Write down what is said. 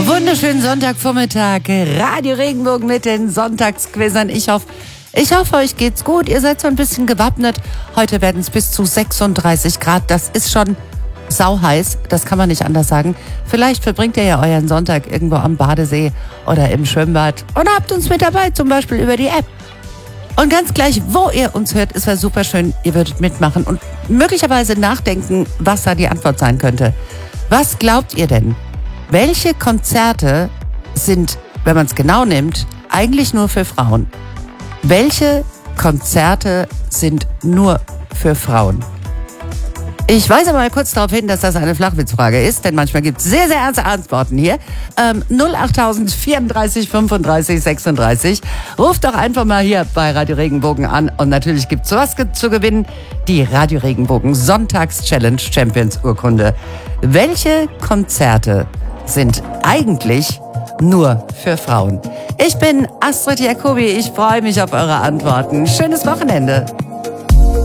Wunderschönen Sonntagvormittag, Radio Regenbogen mit den Sonntagsquizzern. Ich hoffe, euch geht's gut. Ihr seid so ein bisschen gewappnet. Heute werden es bis zu 36 Grad. Das ist schon sauheiß, das kann man nicht anders sagen. Vielleicht verbringt ihr ja euren Sonntag irgendwo am Badesee oder im Schwimmbad und habt uns mit dabei, zum Beispiel über die App. Und ganz gleich, wo ihr uns hört, ist ja super schön. Ihr würdet mitmachen und möglicherweise nachdenken, was da die Antwort sein könnte. Was glaubt ihr denn? Welche Konzerte sind, wenn man es genau nimmt, eigentlich nur für Frauen? Welche Konzerte sind nur für Frauen? Ich weise mal kurz darauf hin, dass das eine Flachwitzfrage ist, denn manchmal gibt es sehr, sehr ernste Antworten hier. 08000 34 35 36. Ruft doch einfach mal hier bei Radio Regenbogen an und natürlich gibt es was zu gewinnen. Die Radio Regenbogen Sonntags-Challenge Champions Urkunde. Welche Konzerte sind eigentlich nur für Frauen? Ich bin Astrid Jacobi, ich freue mich auf eure Antworten. Schönes Wochenende.